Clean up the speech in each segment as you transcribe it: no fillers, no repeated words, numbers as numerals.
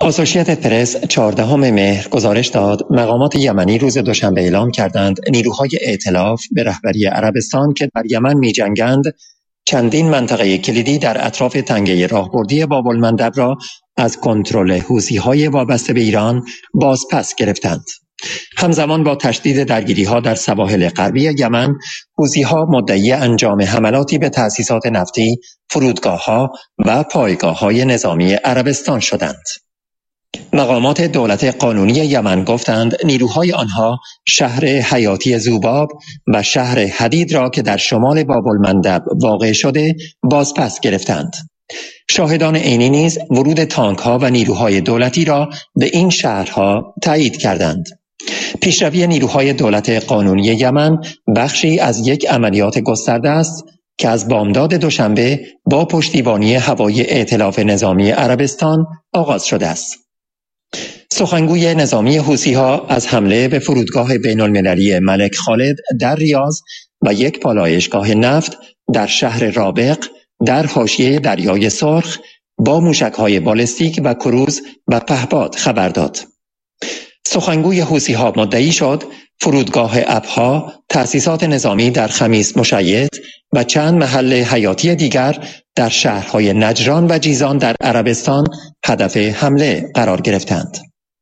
آسوشیتد پرس 14 مهر گزارش داد مقامات یمنی روز دوشنبه اعلام کردند نیروهای ائتلاف به رهبری عربستان که در یمن می‌جنگند چندین منطقه کلیدی در اطراف تنگه راهبردی باب‌المندب را از کنترل حوثی‌های وابسته به ایران بازپس گرفتند. همزمان با تشدید درگیری‌ها در سواحل غربی یمن، حوثی‌ها مدعی انجام حملاتی به تأسیسات نفتی، فرودگاه‌ها و پایگاه‌های نظامی عربستان شدند. مقامات دولت قانونی یمن گفتند نیروهای آنها شهر حیاتی ذوباب و شهر حدید را که در شمال باب‌المندب واقع شده بازپس گرفتند. شاهدان عینی نیز ورود تانک‌ها و نیروهای دولتی را به این شهرها تایید کردند. پیشروی نیروهای دولت قانونی یمن بخشی از یک عملیات گسترده است که از بامداد دوشنبه با پشتیبانی هوایی ائتلاف نظامی عربستان آغاز شده است. سخنگوی نظامی حوثی‌ها از حمله به فرودگاه بین‌المللی ملک خالد در ریاض و یک پالایشگاه نفت در شهر رابق در حاشیه دریای سرخ با موشک‌های بالستیک و کروز و پهپاد خبر داد. سخنگوی حوثی‌ها مدعی شد فرودگاه ابها، تأسیسات نظامی در خمیس مشیط و چند محل حیاتی دیگر در شهرهای نجران و جیزان در عربستان هدف حمله قرار گرفتند.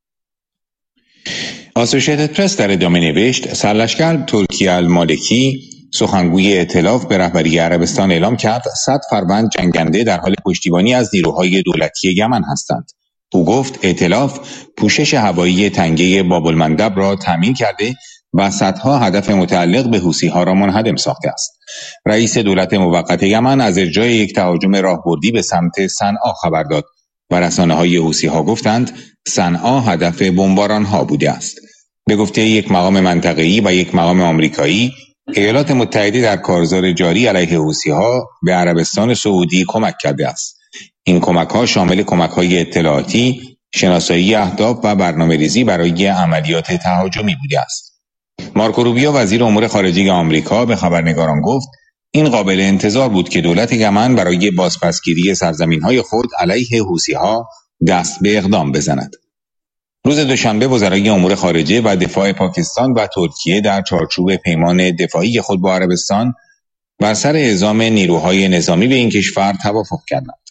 آسوشیتد پرس در ادامه نوشت سرلشکر ترکی المالکی سخنگوی ائتلاف به رهبری عربستان اعلام کرد 100 فروند جنگنده در حال پشتیبانی از نیروهای دولتی یمن هستند. او گفت ائتلاف پوشش هوایی تنگه باب‌المندب را تامین کرده و صدها هدف متعلق به حوثی‌ها را منهدم ساخته است. رئیس دولت موقت یمن از اجرای یک تهاجم راهبردی به سمت صنعا خبر داد و رسانه‌های حوثی‌ها گفتند صنعا هدف بمباران‌ها بوده است. به گفته یک مقام منطقه‌ای و یک مقام آمریکایی، ایالات متحده در کارزار جاری علیه حوثی‌ها به عربستان سعودی کمک کرده است. این کمک‌ها شامل کمک‌های اطلاعاتی، شناسایی اهداف و برنامه‌ریزی برای عملیات تهاجمی بوده است. مارکو روبیو وزیر امور خارجه آمریکا به خبرنگاران گفت این قابل انتظار بود که دولت یمن برای بازپسگیری سرزمین‌های خود علیه حوثی‌ها دست به اقدام بزند. روز دوشنبه وزرای امور خارجه و دفاع پاکستان و ترکیه در چارچوب پیمان دفاعی خود با عربستان بر سر اعزام نیروهای نظامی به این کشور توافق کردند.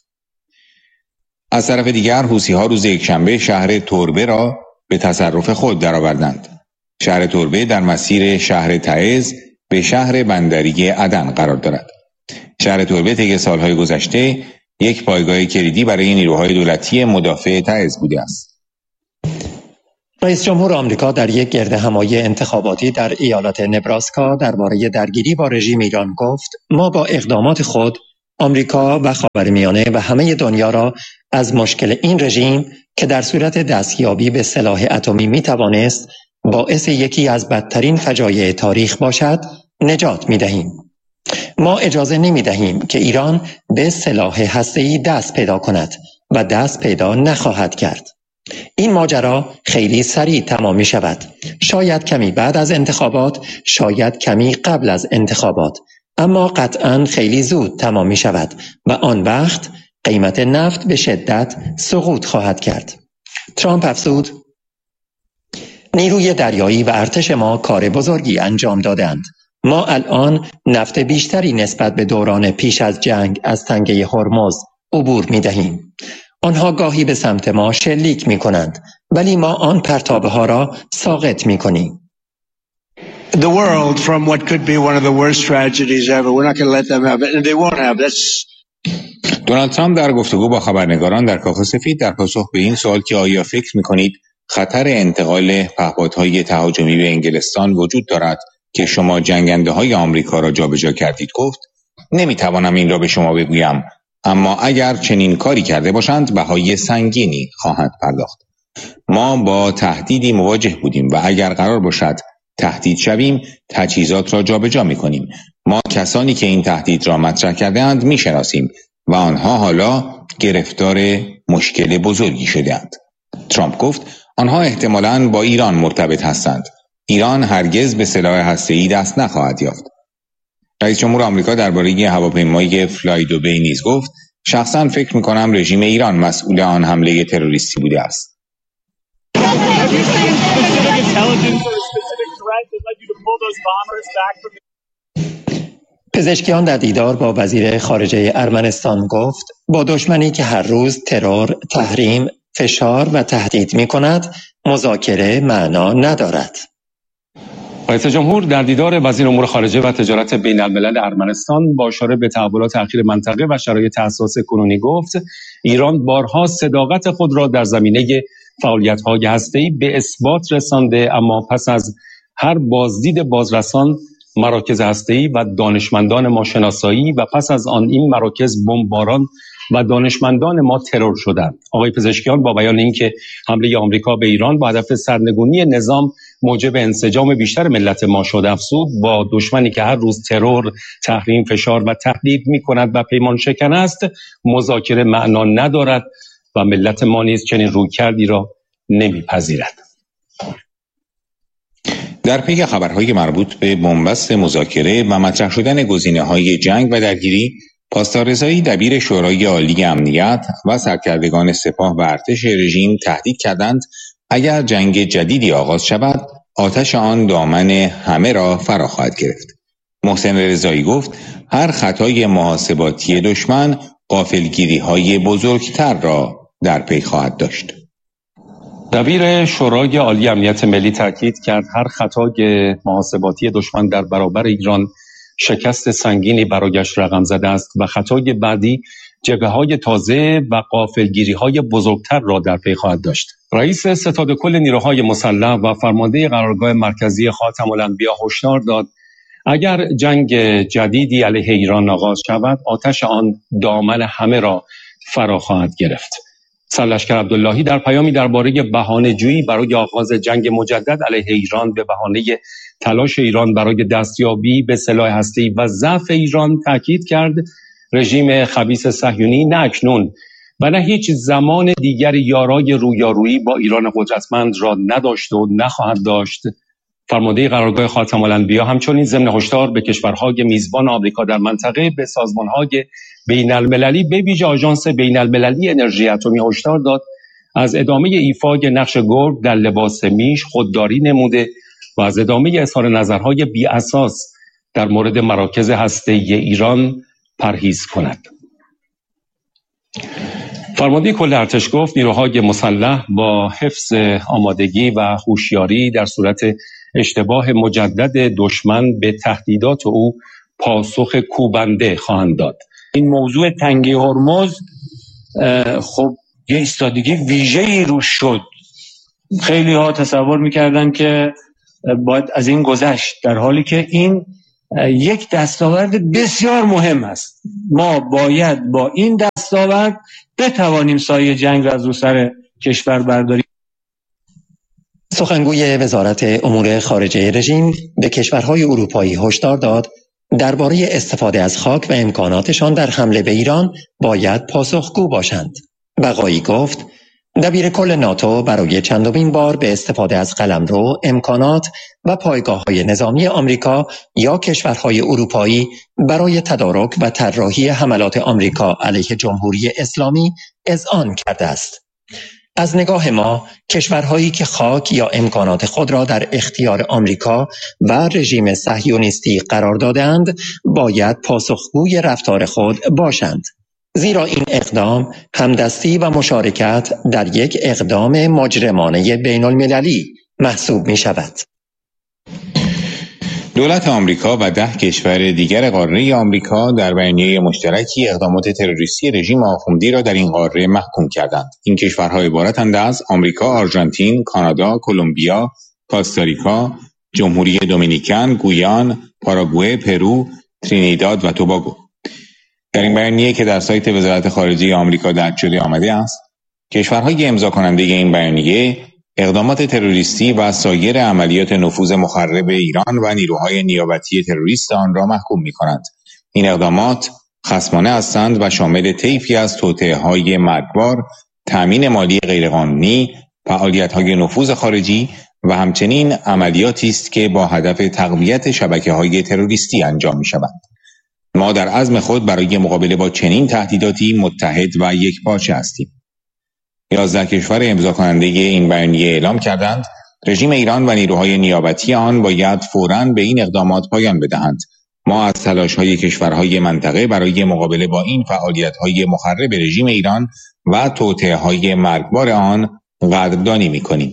از طرف دیگر حوثی‌ها روز یکشنبه شهر توربه را به تصرف خود درآوردند. شهر توربه در مسیر شهر تعز به شهر بندری عدن قرار دارد. شهر توربه طی سالهای گذشته یک پایگاه کلیدی برای نیروهای دولتی مدافع تعز بوده است. رئیس جمهور آمریکا در یک گردهمایی انتخاباتی در ایالت نبراسکا درباره درگیری با رژیم ایران گفت ما با اقدامات خود آمریکا و خاورمیانه و همه دنیا را از مشکل این رژیم که در صورت دستیابی به سلاح اتمی میتوانست باعث یکی از بدترین فجایع تاریخ باشد نجات میدهیم. ما اجازه نمیدهیم که ایران به سلاح هسته‌ای دست پیدا کند و دست پیدا نخواهد کرد. این ماجرا خیلی سریع تمام می شود. شاید کمی بعد از انتخابات، شاید کمی قبل از انتخابات، اما قطعاً خیلی زود تمام می شود و آن وقت قیمت نفت به شدت سقوط خواهد کرد. ترامپ افزود نیروی دریایی و ارتش ما کار بزرگی انجام دادند. ما الان نفت بیشتری نسبت به دوران پیش از جنگ از تنگه هرمز عبور می دهیم. آنها گاهی به سمت ما شلیک می کنند ولی ما آن پرتابه ها را ساقط می کنیم. The world from what could be one of the worst tragedies ever. We're not going to let them have it and they won't have. That's دونالد ترامپ در گفتگو با خبرنگاران در کاخ سفید در پاسخ به این سوال که آیا فکر می‌کنید خطر انتقال پهپادهای تهاجمی به انگلستان وجود دارد که شما جنگنده‌های آمریکا را جابجا کردید گفت نمی‌توانم این را به شما بگویم اما اگر چنین کاری کرده باشند بهای سنگینی خواهند پرداخت. ما با تهدیدی مواجه بودیم و اگر قرار باشد تهدید شویم تجهیزات را جابجا می‌کنیم. ما کسانی که این تهدید را مطرح کرده‌اند می‌شناسیم و آنها حالا گرفتار مشکل بزرگی شده‌اند. ترامپ گفت آنها احتمالاً با ایران مرتبط هستند. ایران هرگز به سلاح هسته‌ای دست نخواهد یافت. رئیس جمهور آمریکا درباره هواپیمای فلای دوبی نیز گفت شخصا فکر میکنم رژیم ایران مسئول آن حمله تروریستی بوده است. پزشکیان در دیدار با وزیر خارجه ارمنستان گفت با دشمنی که هر روز ترور، تحریم، فشار و تهدید می کند مذاکره معنا ندارد. رئیس جمهور در دیدار وزیر امور خارجه و تجارت بین الملل ارمنستان با اشاره به تحولات اخیر منطقه و شرایط حساس کنونی گفت ایران بارها صداقت خود را در زمینه فعالیت‌های هسته‌ای به اثبات رسانده، اما پس از هر بازدید بازرسان مراکز هسته‌ای و دانشمندان ما شناسایی و پس از آن این مراکز بمباران و دانشمندان ما ترور شدند. آقای پزشکیان با بیان اینکه حمله آمریکا به ایران با هدف سرنگونی نظام موجب انسجام بیشتر ملت ما شد افزود با دشمنی که هر روز ترور، تحریم، فشار و تهدید می‌کند و پیمان شکن است مذاکره معنا ندارد و ملت ما نیز چنین رویکردی را نمی‌پذیرد. در پی خبرهای مربوط به بنبست مذاکره و مطرح شدن گزینه‌های جنگ و درگیری، پاسدار رضایی دبیر شورای عالی امنیت و سرکردگان سپاه و ارتش رژیم تهدید کردند اگر جنگ جدیدی آغاز شود آتش آن دامن همه را فرا خواهد گرفت. محسن رضایی گفت هر خطای محاسباتی دشمن غافلگیری‌های بزرگتر را در پی خواهد داشت. دبیر شورای عالی امنیت ملی تاکید کرد هر خطای محاسباتی دشمن در برابر ایران شکست سنگینی برایش رقم زده است و خطای بعدی جبهه‌های تازه و غافلگیری‌های بزرگتر را در پی خواهد داشت. رئیس ستاد کل نیروهای مسلح و فرمانده قرارگاه مرکزی خاتم الانبیا هشدار داد اگر جنگ جدیدی علیه ایران آغاز شود آتش آن دامن همه را فرا خواهد گرفت. سرلشکر عبداللهی در پیامی درباره بهانه‌جویی برای آغاز جنگ مجدد علیه ایران به بهانه تلاش ایران برای دستیابی به سلاح هسته‌ای و ضعف ایران تاکید کرد رژیم خبیث صهیونی نه اکنون و نه هیچ زمان دیگری یارای رویارویی با ایران قدرتمند را نداشت و نخواهد داشت. فرمانده قرارگاه خاتم الانبیا همچنین ضمن هشدار به کشورهای میزبان آمریکا در منطقه به سازمان‌های بین المللی به ویژه آژانس بین المللی انرژی اتمی هشدار داد از ادامه ایفای نقش گرگ در لباس میش خودداری نموده و از ادامه اظهار نظرهای بی اساس در مورد مراکز هسته‌ای ایران پرهیز کند. فرمانده کل ارتش گفت نیروهای مسلح با حفظ آمادگی و هوشیاری در صورت اشتباه مجدد دشمن به تهدیدات او پاسخ کوبنده خواهند داد. این موضوع تنگه هرمز خب یه ایستادگی ویژه‌ای روش شد. خیلی ها تصور میکردن که باید از این گذشت، در حالی که این یک دستاورد بسیار مهم است. ما باید با این دستاورد بتوانیم سایه جنگ را از رو سر کشور برداریم. سخنگوی وزارت امور خارجه رژیم به کشورهای اروپایی هشدار داد درباره استفاده از خاک و امکاناتشان در حمله به ایران باید پاسخگو باشند. بقایی گفت دبیر کل ناتو برای چندمین بار به استفاده از قلمرو، امکانات و پایگاه‌های نظامی آمریکا یا کشورهای اروپایی برای تدارک و طراحی حملات آمریکا علیه جمهوری اسلامی اذعان کرده است. از نگاه ما کشورهایی که خاک یا امکانات خود را در اختیار آمریکا و رژیم صهیونیستی قرار دادند باید پاسخگوی رفتار خود باشند، زیرا این اقدام همدستی و مشارکت در یک اقدام مجرمانه بین المللی محسوب می شود. دولت آمریکا و 10 کشور دیگر قاره آمریکا در بیانیه مشترکی اقدامات تروریستی رژیم آخوندی را در این قاره محکوم کردند. این کشورها عبارتند از آمریکا، آرژانتین، کانادا، کلمبیا، کاستاریکا، جمهوری دومینیکن، گویان، پاراگوئه، پرو، ترینیداد و توباگو. در این بیانیه که در سایت وزارت خارجه آمریکا درج شده آمده است، کشورهای امضا کننده این بیانیه اقدامات تروریستی و سایر عملیات نفوذ مخرب ایران و نیروهای نیابتی تروریست آن را محکوم می‌کنند. این اقدامات خصمانه هستند و شامل طیفی از توطئه‌های مرگبار، تأمین مالی غیرقانونی، فعالیت‌های نفوذ خارجی و همچنین عملیاتی است که با هدف تقویت شبکه‌های تروریستی انجام می‌شوند. ما در عزم خود برای مقابله با چنین تهدیداتی متحد و یکپارچه هستیم. 11 کشور امضا کننده این بیانیه اعلام کردند رژیم ایران و نیروهای نیابتی آن باید فوراً به این اقدامات پایان بدهند. ما از تلاش‌های کشورهای منطقه برای مقابله با این فعالیت‌های مخرب رژیم ایران و توطئه‌های مرگبار آن قدردانی می‌کنیم.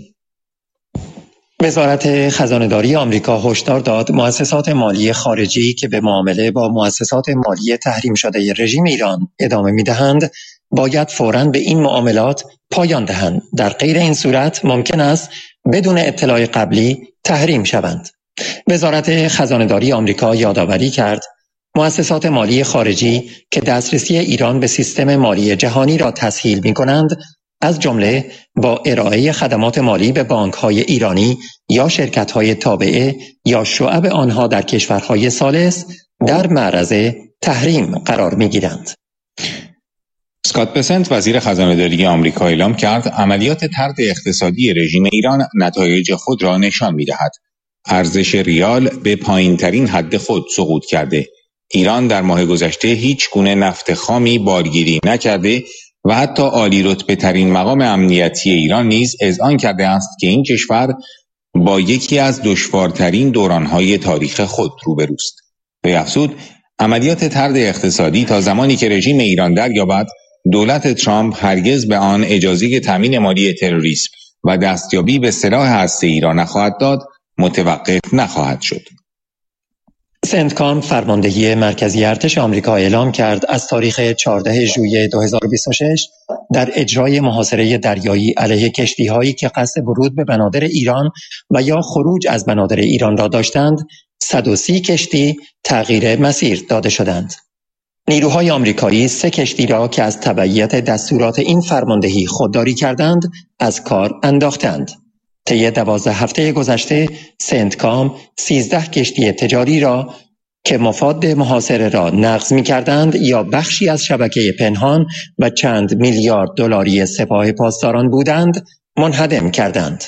وزارت خزانه‌داری آمریکا هشدار داد مؤسسات مالی خارجی که به معامله با مؤسسات مالی تحریم شده رژیم ایران ادامه می‌دهند باید فوراً به این معاملات پایان دهند. در غیر این صورت ممکن است بدون اطلاع قبلی تحریم شوند. وزارت خزانه‌داری آمریکا یادآوری کرد مؤسسات مالی خارجی که دسترسی ایران به سیستم مالی جهانی را تسهیل می‌کنند از جمله با ارائه خدمات مالی به بانک‌های ایرانی یا شرکت‌های تابعه یا شعب آنها در کشورهای ثالث در معرض تحریم قرار می‌گیرند. اسکات بسنت وزیر خزانه‌داری آمریکا اعلام کرد عملیات طرد اقتصادی رژیم ایران نتایج خود را نشان می‌دهد. ارزش ریال به پایین‌ترین حد خود سقوط کرده. ایران در ماه گذشته هیچ گونه نفت خامی بارگیری نکرده و حتی عالی رتبه ترین مقام امنیتی ایران نیز اذعان کرده است که این کشور با یکی از دشوارترین دوران‌های تاریخ خود روبروست. وی افزود عملیات طرد اقتصادی تا زمانی که رژیم ایران دریابد دولت ترامپ هرگز به آن اجازه تامین مالی تروریسم و دستیابی به سلاح هسته‌ای را نخواهد داد متوقف نخواهد شد. سنتکام فرماندهی مرکزی ارتش آمریکا اعلام کرد از تاریخ 14 ژوئیه 2026 در اجرای محاصره دریایی علیه کشتی‌هایی که قصد ورود به بنادر ایران و یا خروج از بنادر ایران را داشتند 130 کشتی تغییر مسیر داده شدند. نیروهای آمریکایی 3 کشتی را که از تبعیت دستورات این فرماندهی خودداری کردند از کار انداختند. طی 12 هفته گذشته سنتکام 13 کشتی تجاری را که مفاد محاصره را نقض می‌کردند یا بخشی از شبکه پنهان و چند میلیارد دلاری سپاه پاسداران بودند منهدم کردند.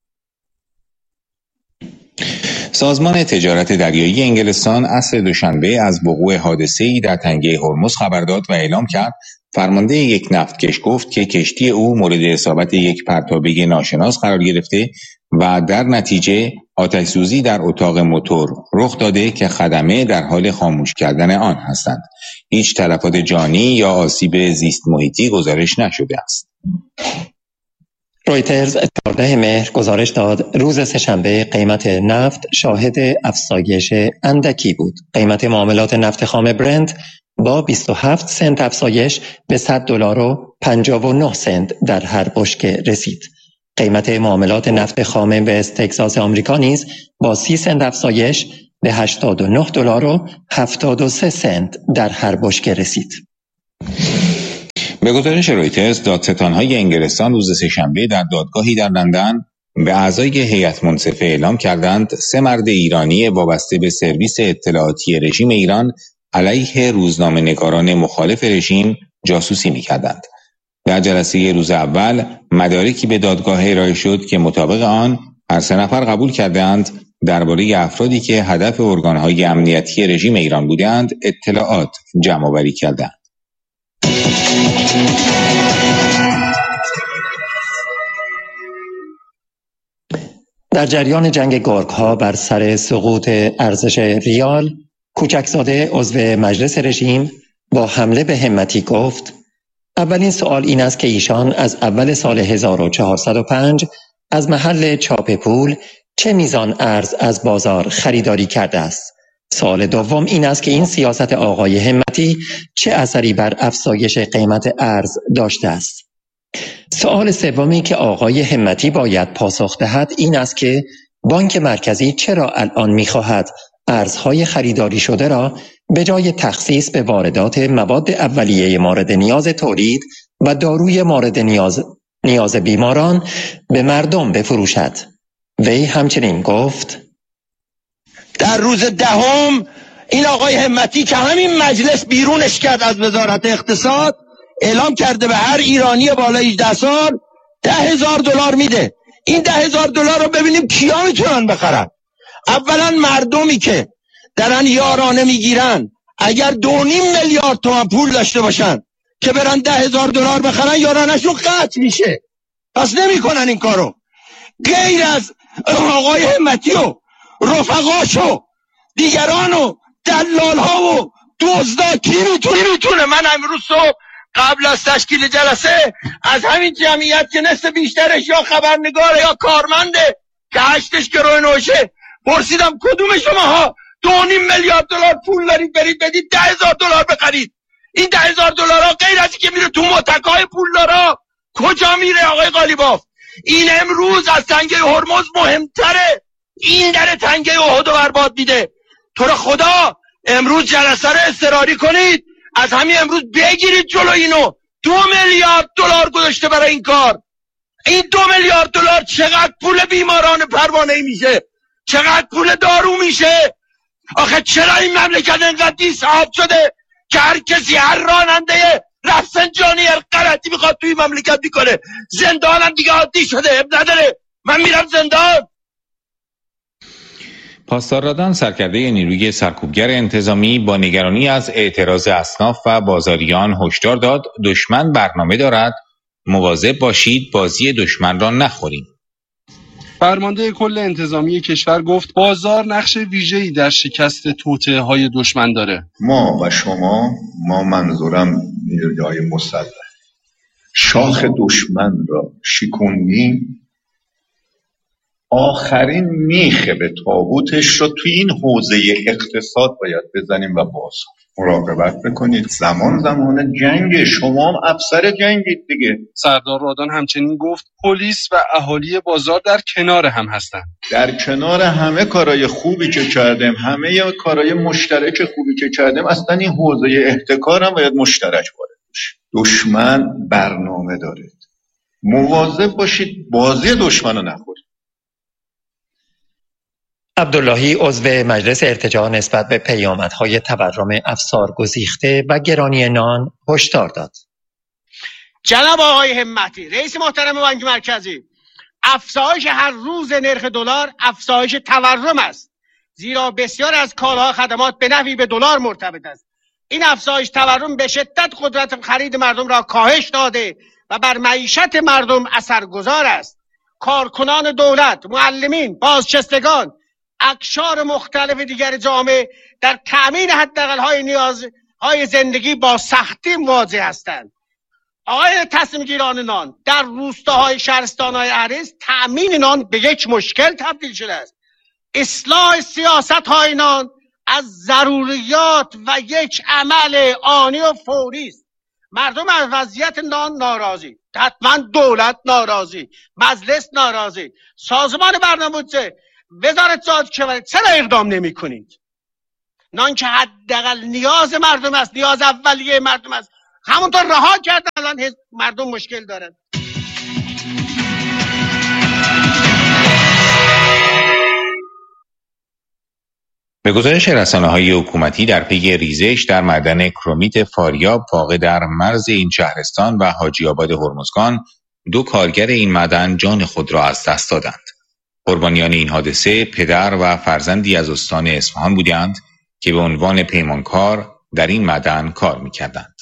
سازمان تجارت دریایی انگلستان عصر دوشنبه از وقوع حادثه‌ای در تنگه هرمز خبر داد و اعلام کرد فرمانده یک نفتکش گفت که کشتی او مورد اصابت یک پرتابه ناشناس قرار گرفته و در نتیجه آتش‌سوزی در اتاق موتور رخ داده که خدمه در حال خاموش کردن آن هستند. هیچ تلفات جانی یا آسیب زیست محیطی گزارش نشده است. رویترز 14 مهر گزارش داد روز سه‌شنبه قیمت نفت شاهد افزایش اندکی بود. قیمت معاملات نفت خام برنت با 27 سنت افزایش به $100.59 در هر بشکه رسید. قیمت معاملات نفت خام وست تگزاس آمریکا نیز با 30 سنت افزایش به $89.73 در هر بشکه رسید. به گزارش رویترز دادستان‌های انگلستان روز سه‌شنبه در دادگاهی در لندن به اعضای هیئت منصفه اعلام کردند 3 مرد ایرانی وابسته به سرویس اطلاعاتی رژیم ایران علیه روزنامه‌نگاران مخالف رژیم جاسوسی می‌کردند. در جلسه روز اول مدارکی به دادگاه ارائه شد که مطابق آن هر 3 نفر قبول کردند درباره افرادی که هدف ارگان‌های امنیتی رژیم ایران بودند اطلاعات جمع‌آوری کردند. در جریان جنگ گرگ‌ها بر سر سقوط ارزش ریال، کوچکزاده عضو مجلس رژیم با حمله به همتی گفت اولین سوال این است که ایشان از اول سال 1405 از محل چاپ پول چه میزان ارز از بازار خریداری کرده است. سوال دوم این است که این سیاست آقای همتی چه اثری بر افزایش قیمت ارز داشته است. سوال سومی که آقای همتی باید پاسخ دهد این است که بانک مرکزی چرا الان می‌خواهد ارزهای خریداری شده را به جای تخصیص به واردات مواد اولیه مورد نیاز تولید و داروی مورد نیاز بیماران به مردم بفروشد. وی همچنین گفت در روز 10 این آقای همتی که همین مجلس بیرونش کرد از وزارت اقتصاد اعلام کرده به هر ایرانی بالای 18 سال $10,000 میده. این $10,000 رو ببینیم کیا میتونن بخرن. اولا مردمی که دارن یارانه میگیرن اگر 2.5 میلیارد تومان پول داشته باشن که برن $10,000 بخرن، یارانشون قطع میشه. پس نمیکنن این کارو. غیر از آقای همتی و رفقاش و دیگران و دلال ها و دزدا کی میتونه؟ من امروز صبح قبل از تشکیل جلسه از همین جمعیت که نصف بیشترش یا خبرنگاره یا کارمنده که 8 گروه نوشه پرسیدم کدوم شماها 2.5 میلیارد دلار پول دارید برید بدید $10,000 بخرید؟ این $10,000 غیر از که میره تو متکای پولدارا کجا میره آقای قالیباف؟ این امروز از تنگه هرمز مهمتره. این در تنگه احد رو برباد میده. تو رو خدا امروز جلسه رو اضطراری کنید، از همین امروز بگیرید جلو اینو. 2 میلیارد دلار گذاشته برای این کار. این 2 میلیارد دلار چقدر پول بیماران پروانه‌ای میشه؟ چقدر پول دارو میشه؟ آخه چرا این مملکت انقدر دیساب شده که هر کسی، هر راننده رفسنجانی هر غلطی میخواد توی مملکت میکنه؟ زندان هم دیگه عادی شده، اب نداره، من میرم زندان. پاسدار رادان، سرکرده نیروی سرکوبگر انتظامی، با نگرانی از اعتراض اصناف و بازاریان هشدار داد دشمن برنامه دارد، مواظب باشید بازی دشمن را نخوریم. فرمانده کل انتظامی کشور گفت بازار نقش ویژه‌ای در شکست توطئه‌های دشمن داره. ما و شما، ما منظورم نیروهای مسلح، شاخ دشمن را شکوندیم، آخرین میخه به تابوتش رو توی این حوزه اقتصاد باید بزنیم و باز مراقبت بکنید. زمان جنگ، شما هم افسر جنگید دیگه. سردار رادان همچنین گفت پلیس و اهالی بازار در کنار هم هستن. در کنار همه کارهای خوبی که کردیم، همه کارهای مشترک خوبی که کردیم، اصلا این حوزه احتکار هم باید مشترک وارد بشه. دشمن برنامه داره، مواظب باشید بازی دشمن رو نخورید. عبداللهی عضو مجلس ارتجاع نسبت به پیامدهای تورم افسار گسیخته و گرانی نان هشدار داد. جناب آقای همتی، رئیس محترم بانک مرکزی، افزایش هر روز نرخ دلار افزایش تورم است، زیرا بسیار از کالاها خدمات به نحوی به دلار مرتبط است. این افزایش تورم به شدت قدرت خرید مردم را کاهش داده و بر معیشت مردم اثرگذار است. کارکنان دولت، معلمین، بازنشستگان، اقشار مختلف دیگر جامعه در تأمین حداقل‌های نیازهای زندگی با سختی مواجه هستند. آقای تصمیم گیران نان، در روستاهای شهرستان‌های عریض تأمین نان به یک مشکل تبدیل شده است. اصلاح سیاست‌های نان از ضروریات و یک عمل آنی و فوری است. مردم از وضعیت نان ناراضی، حتما دولت ناراضی، مجلس ناراضی، سازمان برنامه‌ریزی، وزارت کشاورزی، چرا اقدام نمی‌کنید؟ نان که حداقل نیاز مردم است، نیاز اولیه مردم است، همونطور رها کردن، الان مردم مشکل دارن. به گزارش رسانه‌های حکومتی، در پی ریزش در معدن کرومیت فاریاب واقع در مرز این شهرستان و حاجی آباد هرمزگان، 2 کارگر این معدن جان خود را از دست دادند. قربانیان این حادثه پدر و فرزندی از استان اصفهان بودند که به عنوان پیمانکار در این معدن کار می‌کردند.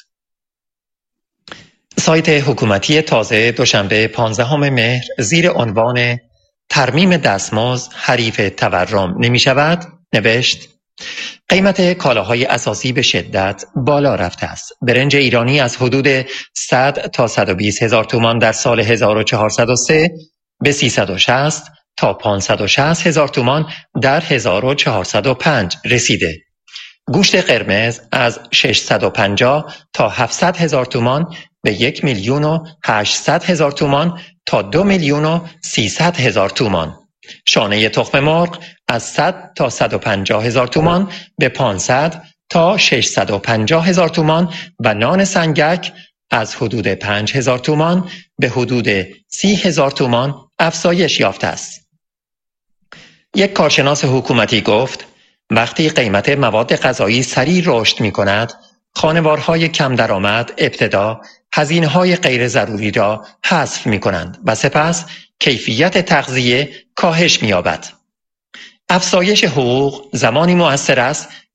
سایت حکومتی تازه دوشنبه 15 مهر زیر عنوان ترمیم دستمزد حریف تورم نمی‌شود نوشت: قیمت کالاهای اساسی به شدت بالا رفته است. برنج ایرانی از حدود 100 تا 120 هزار تومان در سال 1403 به 360 تا 560 هزار تومان در 1405 رسیده. گوشت قرمز از 650 تا 700 هزار تومان به 1,800,000 تومان تا 2,300,000 تومان. شانه تخم مرغ از 100 تا 150 هزار تومان به 500 تا 650 هزار تومان و نان سنگک از حدود 5,000 تومان به حدود 30,000 تومان افزایش یافته است. یک کارشناس حکومتی گفت وقتی قیمت مواد غذایی سریع رشد می کند، خانوارهای کم درآمد ابتدا هزینه‌های غیر ضروری را حذف می کنند و سپس کیفیت تغذیه کاهش می یابد. افزایش حقوق زمانی مؤثر است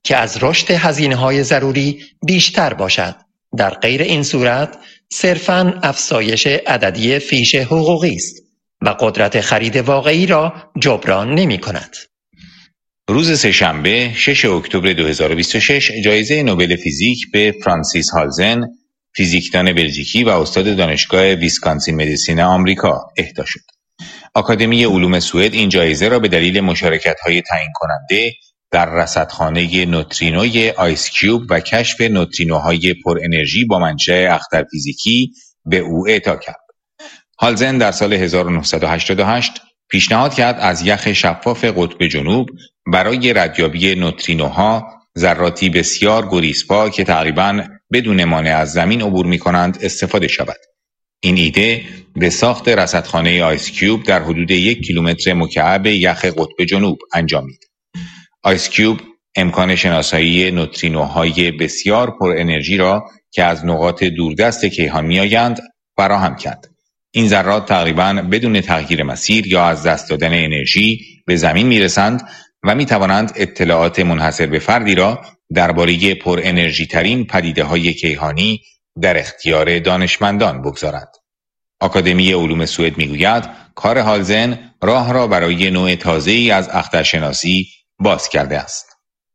که از رشد هزینه‌های ضروری بیشتر باشد. در غیر این صورت صرفاً افزایش عددی فیش حقوقی است و قدرت خرید واقعی را جبران نمی‌کند. روز سه‌شنبه 6 اکتبر 2026 جایزه نوبل فیزیک به فرانسیس هالزن، فیزیکدان بلژیکی و استاد دانشگاه ویسکانسین مدیسین آمریکا اهدا شد. آکادمی علوم سوئد این جایزه را به دلیل مشارکت‌های تعیین کننده در رصدخانه نوترینوی آیس کیوب و کشف نوترینوهای پر انرژی با منشأ اختر فیزیکی به او اعطا کرد. هالزن در سال 1988 پیشنهاد کرد از یخ شفاف قطب جنوب برای ردیابی نوترینوها، ذراتی بسیار گریزپا که تقریباً بدون مانع از زمین عبور می‌کنند، استفاده شود. این ایده به ساخت رصدخانه آیس کیوب در حدود 1 کیلومتر مکعب یخ قطب جنوب انجامید. آیس کیوب امکان شناسایی نوترینوهای بسیار پر انرژی را که از نقاط دوردست کیهان می‌آیند فراهم کرد. این ذرات تقریباً بدون تغییر مسیر یا از دست دادن انرژی به زمین می‌رسند و می‌توانند اطلاعات منحصر به فردی را درباره پر انرژی ترین پدیده‌های کیهانی در اختیار دانشمندان بگذارند. آکادمی علوم سوئد می‌گوید کار هالزن راه را برای نوع تازه‌ای از اخترشناسی باز کرده است.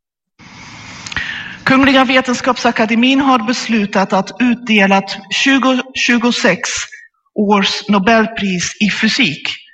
Kungliga Vetenskapsakademin har beslutat att utdela 2026 års Nobelpris i fysik